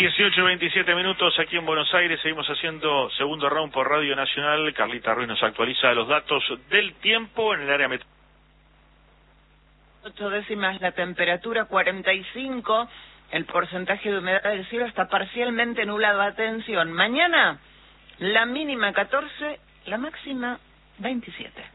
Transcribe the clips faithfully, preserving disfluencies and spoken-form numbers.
dieciocho veintisiete minutos aquí en Buenos Aires, seguimos haciendo segundo round por Radio Nacional. Carlita Ruiz nos actualiza los datos del tiempo en el área metropolitana. Ocho décimas la temperatura, cuarenta y cinco, el porcentaje de humedad del cielo está parcialmente nublado. Atención, mañana la mínima catorce, la máxima veintisiete.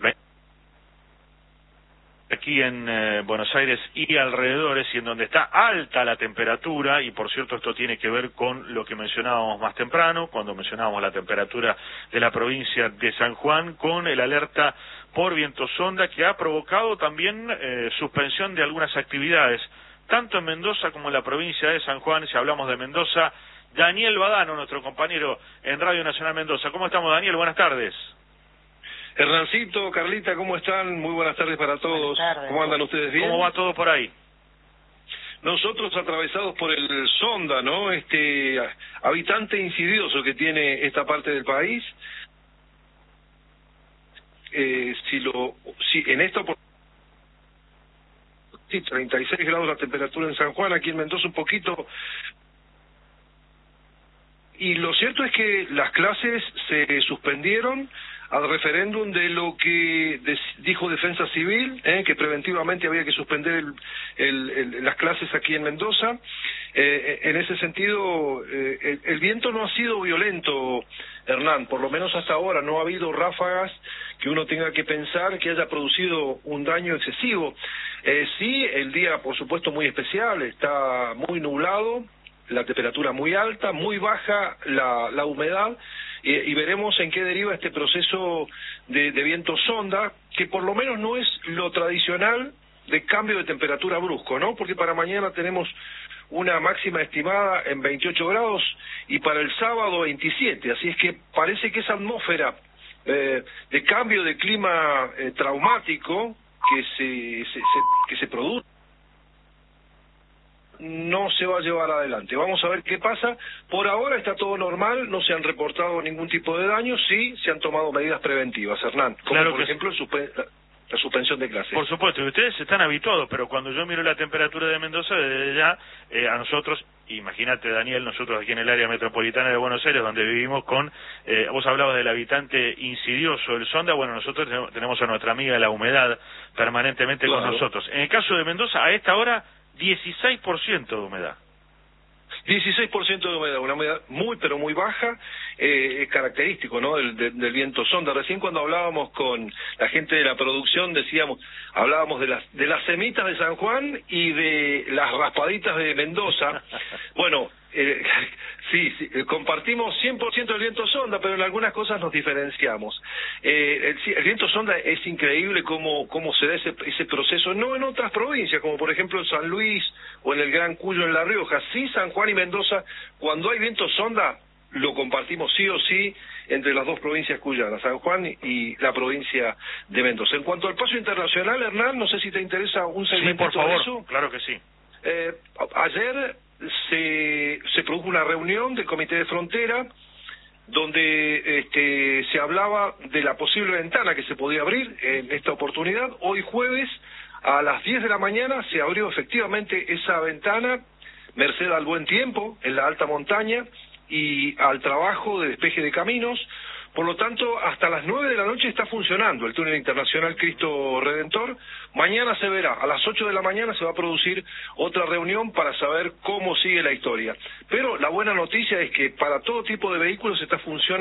Aquí en eh, Buenos Aires y alrededores, y en donde está alta la temperatura, y por cierto esto tiene que ver con lo que mencionábamos más temprano, cuando mencionábamos la temperatura de la provincia de San Juan, con el alerta por viento sonda que ha provocado también eh, suspensión de algunas actividades, tanto en Mendoza como en la provincia de San Juan. Si hablamos de Mendoza, Daniel Badano, nuestro compañero en Radio Nacional Mendoza. ¿Cómo estamos, Daniel? Buenas tardes. Hernancito, Carlita, ¿cómo están? Muy buenas tardes para todos. Tardes. ¿Cómo andan ustedes? ¿Bien? ¿Cómo va todo por ahí? Nosotros atravesados por el sonda, ¿no? Este habitante insidioso que tiene esta parte del país. Eh, si lo, si en esta oportunidad, sí, treinta y seis grados la temperatura en San Juan, aquí en Mendoza un poquito. Y lo cierto es que las clases se suspendieron al referéndum de lo que de, dijo Defensa Civil, eh, que preventivamente había que suspender el, el, el, las clases aquí en Mendoza. Eh, en ese sentido, eh, el, el viento no ha sido violento, Hernán, por lo menos hasta ahora no ha habido ráfagas que uno tenga que pensar que haya producido un daño excesivo. Eh, sí, el día, por supuesto, muy especial, está muy nublado, la temperatura muy alta, muy baja la, la humedad, y, y veremos en qué deriva este proceso de, de viento sonda, que por lo menos no es lo tradicional de cambio de temperatura brusco, ¿no? Porque para mañana tenemos una máxima estimada en veintiocho grados y para el sábado veintisiete, así es que parece que esa atmósfera eh, de cambio de clima eh, traumático que se, se, se, que se produce no se va a llevar adelante. Vamos a ver qué pasa. Por ahora está todo normal, no se han reportado ningún tipo de daño, sí se han tomado medidas preventivas, Hernán, como Claro por que ejemplo el suspe la, la suspensión de clases. Por supuesto, y ustedes están habituados, pero cuando yo miro la temperatura de Mendoza, desde ya, eh, a nosotros, imagínate, Daniel, nosotros aquí en el área metropolitana de Buenos Aires, donde vivimos con, eh, vos hablabas del habitante insidioso, el sonda, bueno, nosotros tenemos a nuestra amiga la humedad permanentemente Claro. con nosotros. En el caso de Mendoza, a esta hora, dieciséis por ciento de humedad. dieciséis por ciento de humedad, una humedad muy pero muy baja, eh, es característico, ¿no? Del, del, del viento sonda. Recién cuando hablábamos con la gente de la producción decíamos, hablábamos de las de las semitas de San Juan y de las raspaditas de Mendoza. Bueno, eh, sí, sí, compartimos cien por ciento del viento sonda, pero en algunas cosas nos diferenciamos. Eh, el, el viento sonda es increíble cómo, cómo se da ese, ese proceso, no en otras provincias, como por ejemplo en San Luis o en el Gran Cuyo en La Rioja. Sí, San Juan y Mendoza, cuando hay viento sonda, lo compartimos sí o sí entre las dos provincias cuyanas, San Juan y la provincia de Mendoza. En cuanto al paso internacional, Hernán, no sé si te interesa un segmento sí, por favor, de eso. Claro que sí. Eh, ayer se, se produjo una reunión del Comité de Frontera donde este, se hablaba de la posible ventana que se podía abrir en esta oportunidad. Hoy jueves a las diez de la mañana se abrió efectivamente esa ventana, merced al buen tiempo en la alta montaña y al trabajo de despeje de caminos. Por lo tanto, hasta las nueve de la noche está funcionando el túnel internacional Cristo Redentor. Mañana se verá, a las ocho de la mañana se va a producir otra reunión para saber cómo sigue la historia. Pero la buena noticia es que para todo tipo de vehículos está funcionando.